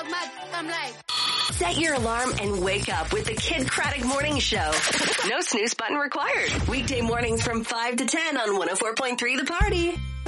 dog my I'm like. Set your alarm and wake up with the Kid Craddock Morning Show. No snooze button required. Weekday mornings from 5 to 10 on 104.3 The Party.